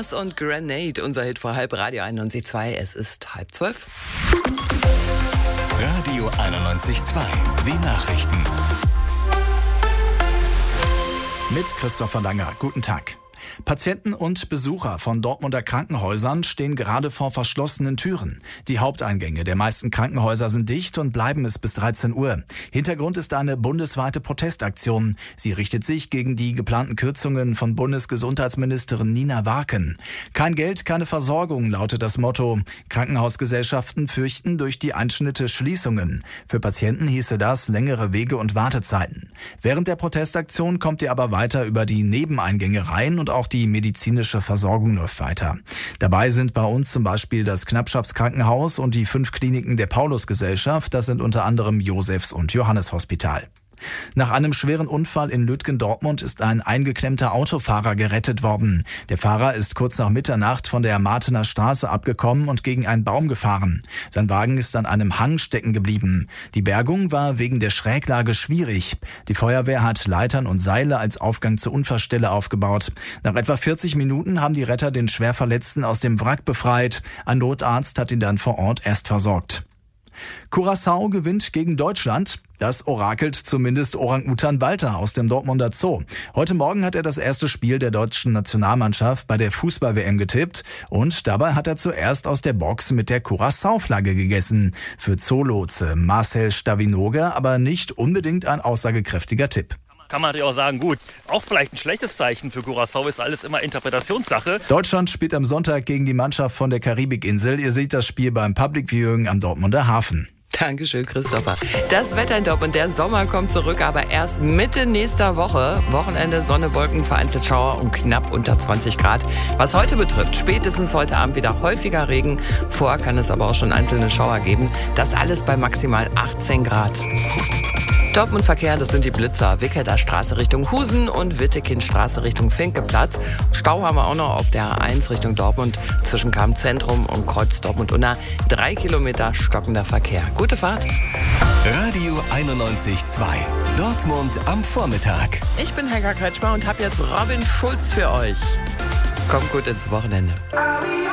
Mars und Grenade, unser Hit vor halb, Radio 91.2. Es ist 11:30. Radio 91.2, die Nachrichten. Mit Christopher Langer. Guten Tag. Patienten und Besucher von Dortmunder Krankenhäusern stehen gerade vor verschlossenen Türen. Die Haupteingänge der meisten Krankenhäuser sind dicht und bleiben es bis 13 Uhr. Hintergrund ist eine bundesweite Protestaktion. Sie richtet sich gegen die geplanten Kürzungen von Bundesgesundheitsministerin Nina Warken. Kein Geld, keine Versorgung, lautet das Motto. Krankenhausgesellschaften fürchten durch die Einschnitte Schließungen. Für Patienten hieße das längere Wege und Wartezeiten. Während der Protestaktion kommt ihr aber weiter über die Nebeneingänge rein und auch die medizinische Versorgung läuft weiter. Dabei sind bei uns zum Beispiel das Knappschaftskrankenhaus und die 5 Kliniken der Paulusgesellschaft. Das sind unter anderem Josefs- und Johannes-Hospital. Nach einem schweren Unfall in Lütgendortmund ist ein eingeklemmter Autofahrer gerettet worden. Der Fahrer ist kurz nach Mitternacht von der Martener Straße abgekommen und gegen einen Baum gefahren. Sein Wagen ist an einem Hang stecken geblieben. Die Bergung war wegen der Schräglage schwierig. Die Feuerwehr hat Leitern und Seile als Aufgang zur Unfallstelle aufgebaut. Nach etwa 40 Minuten haben die Retter den Schwerverletzten aus dem Wrack befreit. Ein Notarzt hat ihn dann vor Ort erst versorgt. Curaçao gewinnt gegen Deutschland. Das orakelt zumindest Orang-Utan Walter aus dem Dortmunder Zoo. Heute Morgen hat er das erste Spiel der deutschen Nationalmannschaft bei der Fußball-WM getippt und dabei hat er zuerst aus der Box mit der Curaçao-Flagge gegessen. Für Zoolotse Marcel Stavinoga aber nicht unbedingt ein aussagekräftiger Tipp. Kann man natürlich auch sagen, gut, auch vielleicht ein schlechtes Zeichen für Curaçao, ist alles immer Interpretationssache. Deutschland spielt am Sonntag gegen die Mannschaft von der Karibikinsel. Ihr seht das Spiel beim Public Viewing am Dortmunder Hafen. Dankeschön, Christopher. Das Wetter in Dortmund, der Sommer kommt zurück, aber erst Mitte nächster Woche. Wochenende, Sonne, Wolken, vereinzelt Schauer und knapp unter 20 Grad. Was heute betrifft, spätestens heute Abend wieder häufiger Regen. Vorher kann es aber auch schon einzelne Schauer geben. Das alles bei maximal 18 Grad. Dortmund-Verkehr, das sind die Blitzer. Wickeler Straße Richtung Husen und Wittekindstraße Richtung Finkeplatz. Stau haben wir auch noch auf der A1 Richtung Dortmund zwischen Kamm-Zentrum und Kreuz Dortmund-Unna. 3 Kilometer stockender Verkehr. Gute Fahrt. Radio 91.2, Dortmund am Vormittag. Ich bin Helga Kretschmer und habe jetzt Robin Schulz für euch. Kommt gut ins Wochenende.